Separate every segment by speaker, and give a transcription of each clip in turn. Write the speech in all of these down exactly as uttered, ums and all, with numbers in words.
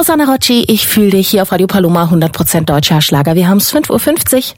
Speaker 1: Rosanna Rocci, ich fühle dich hier auf Radio Paloma, hundert Prozent deutscher Schlager. Wir haben es fünf Uhr fünfzig.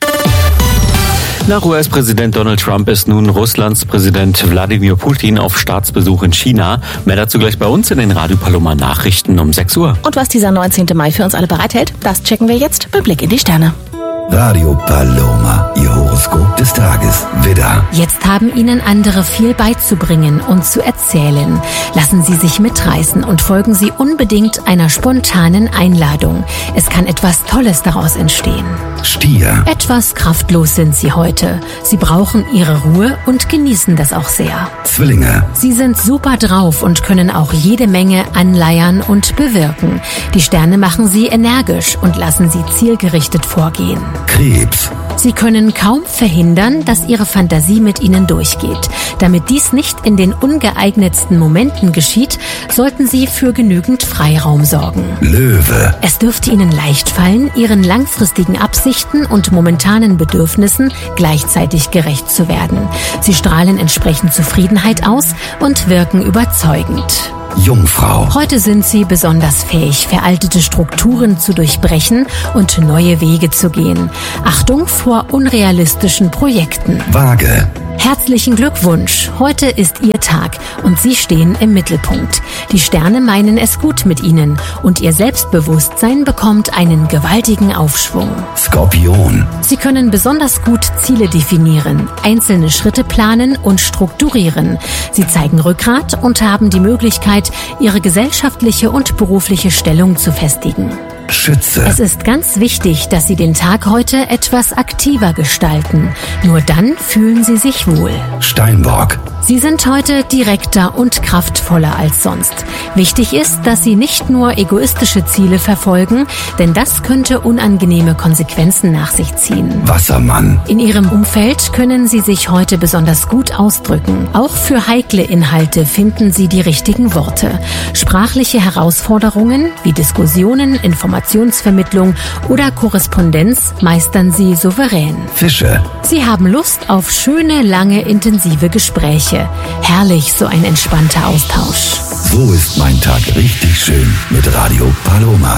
Speaker 2: Nach U S-Präsident Donald Trump ist nun Russlands Präsident Wladimir Putin auf Staatsbesuch in China. Mehr dazu gleich bei uns in den Radio Paloma Nachrichten um sechs Uhr.
Speaker 1: Und was dieser neunzehnten Mai für uns alle bereithält, das checken wir jetzt beim Blick in die Sterne.
Speaker 3: Radio Paloma, Ihr Horoskop des Tages. Widder.
Speaker 4: Jetzt haben Ihnen andere viel beizubringen und zu erzählen. Lassen Sie sich mitreißen und folgen Sie unbedingt einer spontanen Einladung. Es kann etwas Tolles daraus entstehen.
Speaker 3: Stier.
Speaker 4: Etwas kraftlos sind Sie heute. Sie brauchen Ihre Ruhe und genießen das auch sehr.
Speaker 3: Zwillinge.
Speaker 4: Sie sind super drauf und können auch jede Menge anleiern und bewirken. Die Sterne machen Sie energisch und lassen Sie zielgerichtet vorgehen.
Speaker 3: Krebs.
Speaker 4: Sie können kaum verhindern, dass Ihre Fantasie mit Ihnen durchgeht. Damit dies nicht in den ungeeignetsten Momenten geschieht, sollten Sie für genügend Freiraum sorgen.
Speaker 3: Löwe.
Speaker 4: Es dürfte Ihnen leicht fallen, Ihren langfristigen Absichten und momentanen Bedürfnissen gleichzeitig gerecht zu werden. Sie strahlen entsprechend Zufriedenheit aus und wirken überzeugend.
Speaker 3: Jungfrau.
Speaker 4: Heute sind Sie besonders fähig, veraltete Strukturen zu durchbrechen und neue Wege zu gehen. Achtung vor unrealistischen Projekten.
Speaker 3: Waage.
Speaker 4: Herzlichen Glückwunsch! Heute ist Ihr Tag und Sie stehen im Mittelpunkt. Die Sterne meinen es gut mit Ihnen und Ihr Selbstbewusstsein bekommt einen gewaltigen Aufschwung.
Speaker 3: Skorpion.
Speaker 4: Sie können besonders gut Ziele definieren, einzelne Schritte planen und strukturieren. Sie zeigen Rückgrat und haben die Möglichkeit, Ihre gesellschaftliche und berufliche Stellung zu festigen.
Speaker 3: Schütze.
Speaker 4: Es ist ganz wichtig, dass Sie den Tag heute etwas aktiver gestalten. Nur dann fühlen Sie sich wohl.
Speaker 3: Steinbock.
Speaker 4: Sie sind heute direkter und kraftvoller als sonst. Wichtig ist, dass Sie nicht nur egoistische Ziele verfolgen, denn das könnte unangenehme Konsequenzen nach sich ziehen.
Speaker 3: Wassermann.
Speaker 4: In Ihrem Umfeld können Sie sich heute besonders gut ausdrücken. Auch für heikle Inhalte finden Sie die richtigen Worte. Sprachliche Herausforderungen wie Diskussionen, Informationsvermittlung oder Korrespondenz meistern Sie souverän.
Speaker 3: Fische.
Speaker 4: Sie haben Lust auf schöne, lange, intensive Gespräche. Herrlich, so ein entspannter Austausch.
Speaker 3: So ist mein Tag richtig schön mit Radio Paloma.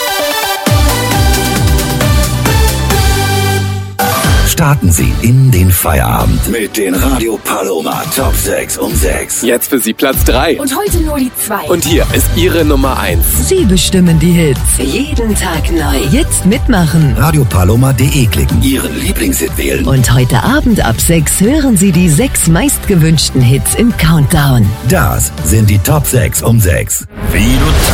Speaker 3: Starten Sie in den Feierabend mit den Radio Paloma Top sechs um sechs.
Speaker 5: Jetzt für Sie Platz drei.
Speaker 1: Und heute nur die zwei.
Speaker 5: Und hier ist Ihre Nummer eins.
Speaker 6: Sie bestimmen die Hits. Jeden Tag neu. Jetzt mitmachen.
Speaker 3: Radio Paloma punkt de klicken. Ihren Lieblingshit wählen.
Speaker 6: Und heute Abend ab sechs hören Sie die sechs meistgewünschten Hits im Countdown.
Speaker 3: Das sind die Top sechs um sechs. Wie du